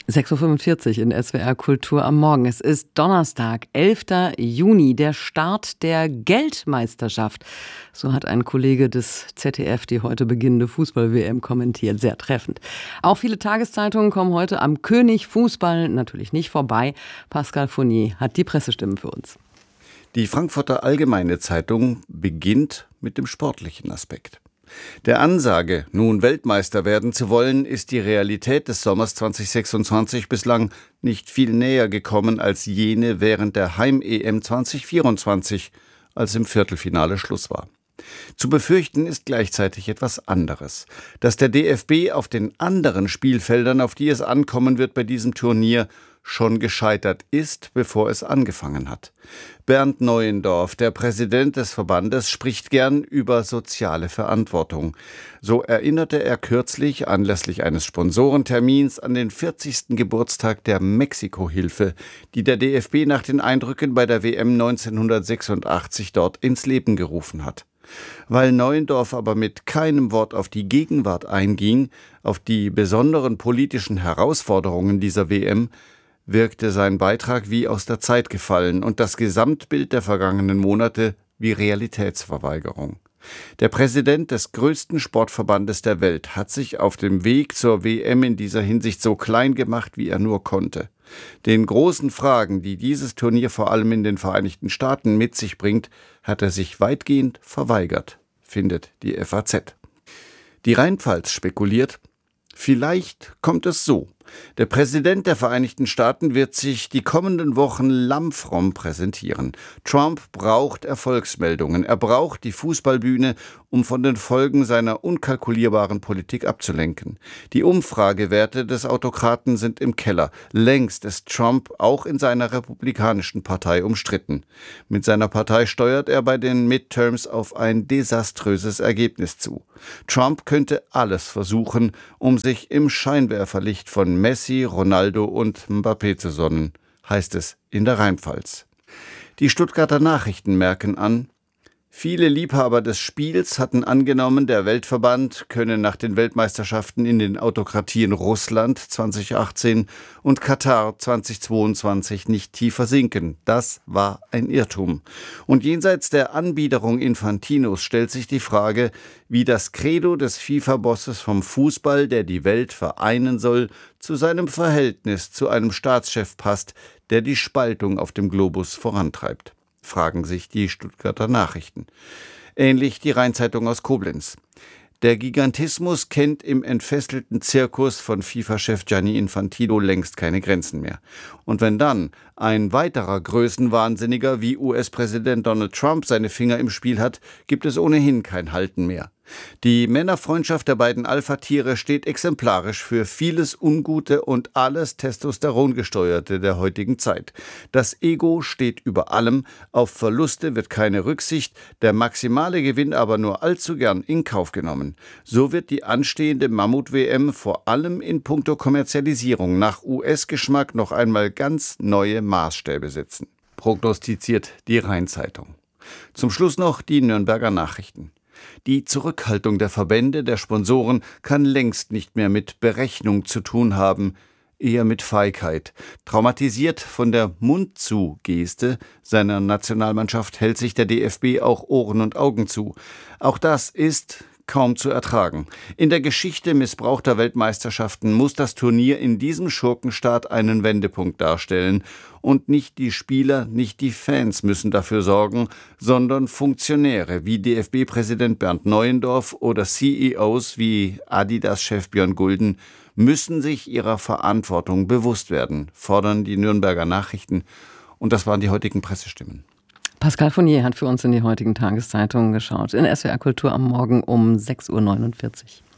6.45 Uhr in SWR Kultur am Morgen. Es ist Donnerstag, 11. Juni, der Start der Geldmeisterschaft. So hat ein Kollege des ZDF die heute beginnende Fußball-WM kommentiert. Sehr treffend. Auch viele Tageszeitungen kommen heute am König Fußball natürlich nicht vorbei. Pascal Fournier hat die Pressestimmen für uns. Die Frankfurter Allgemeine Zeitung beginnt mit dem sportlichen Aspekt. Der Ansage, nun Weltmeister werden zu wollen, ist die Realität des Sommers 2026 bislang nicht viel näher gekommen als jene während der Heim-EM 2024, als im Viertelfinale Schluss war. Zu befürchten ist gleichzeitig etwas anderes, dass der DFB auf den anderen Spielfeldern, auf die es ankommen wird bei diesem Turnier, schon gescheitert ist, bevor es angefangen hat. Bernd Neuendorf, der Präsident des Verbandes, spricht gern über soziale Verantwortung. So erinnerte er kürzlich anlässlich eines Sponsorentermins an den 40. Geburtstag der Mexiko-Hilfe, die der DFB nach den Eindrücken bei der WM 1986 dort ins Leben gerufen hat. Weil Neuendorf aber mit keinem Wort auf die Gegenwart einging, auf die besonderen politischen Herausforderungen dieser WM, wirkte sein Beitrag wie aus der Zeit gefallen und das Gesamtbild der vergangenen Monate wie Realitätsverweigerung. Der Präsident des größten Sportverbandes der Welt hat sich auf dem Weg zur WM in dieser Hinsicht so klein gemacht, wie er nur konnte. Den großen Fragen, die dieses Turnier vor allem in den Vereinigten Staaten mit sich bringt, hat er sich weitgehend verweigert, findet die FAZ. Die Rheinpfalz spekuliert, vielleicht kommt es so. Der Präsident der Vereinigten Staaten wird sich die kommenden Wochen lammfromm präsentieren. Trump braucht Erfolgsmeldungen. Er braucht die Fußballbühne, um von den Folgen seiner unkalkulierbaren Politik abzulenken. Die Umfragewerte des Autokraten sind im Keller. Längst ist Trump auch in seiner republikanischen Partei umstritten. Mit seiner Partei steuert er bei den Midterms auf ein desaströses Ergebnis zu. Trump könnte alles versuchen, um sich im Scheinwerferlicht von Messi, Ronaldo und Mbappé zu sonnen, heißt es in der Rheinpfalz. Die Stuttgarter Nachrichten merken an, viele Liebhaber des Spiels hatten angenommen, der Weltverband könne nach den Weltmeisterschaften in den Autokratien Russland 2018 und Katar 2022 nicht tiefer sinken. Das war ein Irrtum. Und jenseits der Anbiederung Infantinos stellt sich die Frage, wie das Credo des FIFA-Bosses vom Fußball, der die Welt vereinen soll, zu seinem Verhältnis zu einem Staatschef passt, der die Spaltung auf dem Globus vorantreibt. Fragen sich die Stuttgarter Nachrichten. Ähnlich die Rheinzeitung aus Koblenz. Der Gigantismus kennt im entfesselten Zirkus von FIFA-Chef Gianni Infantino längst keine Grenzen mehr. Und wenn dann ein weiterer Größenwahnsinniger wie US-Präsident Donald Trump seine Finger im Spiel hat, gibt es ohnehin kein Halten mehr. Die Männerfreundschaft der beiden Alpha-Tiere steht exemplarisch für vieles Ungute und alles Testosterongesteuerte der heutigen Zeit. Das Ego steht über allem, auf Verluste wird keine Rücksicht, der maximale Gewinn aber nur allzu gern in Kauf genommen. So wird die anstehende Mammut-WM vor allem in puncto Kommerzialisierung nach US-Geschmack noch einmal ganz neue Maßstäbe setzen, prognostiziert die Rheinzeitung. Zum Schluss noch die Nürnberger Nachrichten. Die Zurückhaltung der Verbände, der Sponsoren kann längst nicht mehr mit Berechnung zu tun haben, eher mit Feigheit. Traumatisiert von der Mund-zu-Geste seiner Nationalmannschaft hält sich der DFB auch Ohren und Augen zu. Auch das ist kaum zu ertragen. In der Geschichte missbrauchter Weltmeisterschaften muss das Turnier in diesem Schurkenstaat einen Wendepunkt darstellen. Und nicht die Spieler, nicht die Fans müssen dafür sorgen, sondern Funktionäre wie DFB-Präsident Bernd Neuendorf oder CEOs wie Adidas-Chef Björn Gulden müssen sich ihrer Verantwortung bewusst werden, fordern die Nürnberger Nachrichten. Und das waren die heutigen Pressestimmen. Pascal Fournier hat für uns in die heutigen Tageszeitungen geschaut. In SWR Kultur am Morgen um 6.49 Uhr.